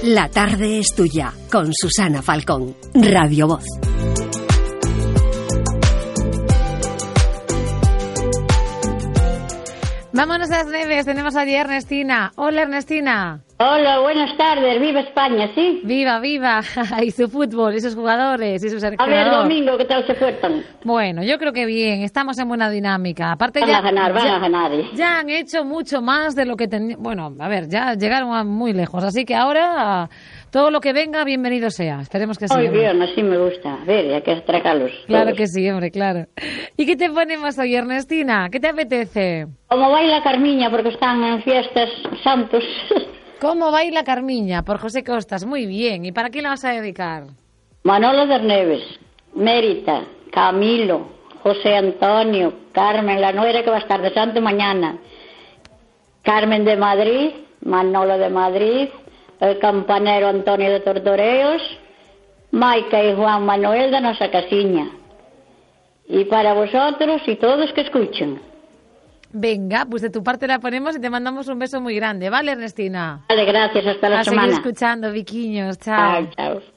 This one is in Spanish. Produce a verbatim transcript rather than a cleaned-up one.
La tarde es tuya, con Susana Falcón, Radio Voz. Vámonos a las Neves, tenemos allí a Ernestina. Hola, Ernestina. Hola, buenas tardes, viva España, ¿sí? Viva, viva, y su fútbol, y sus jugadores, y sus seleccionadores. A ver, Domingo, ¿qué tal se fueron? Bueno, yo creo que bien, estamos en buena dinámica. Aparte van ya, a ganar, van ya, a ganar. ¿eh? Ya han hecho mucho más de lo que tenían. Bueno, a ver, ya llegaron a muy lejos, así que ahora todo lo que venga, bienvenido sea. Esperemos que sí. Muy bien, así me gusta. A ver, hay que atracarlos. Claro que sí, hombre, claro. ¿Y qué te ponemos hoy, Ernestina? ¿Qué te apetece? Como baila Carmiña, porque están en fiestas santos. ¿Cómo baila Carmiña? Por José Costas, muy bien. ¿Y para quién la vas a dedicar? Manolo Derneves, Mérita, Camilo, José Antonio, Carmen, la nuera que va a estar de santo mañana, Carmen de Madrid, Manolo de Madrid, el campanero Antonio de Tortoreos, Maica y Juan Manuel de Nosa Casiña. Y para vosotros y todos que escuchen. Venga, pues de tu parte la ponemos y te mandamos un beso muy grande, ¿vale, Ernestina? Vale, gracias, hasta la a semana. A seguir escuchando, Viquiños, chao. Chao, chao.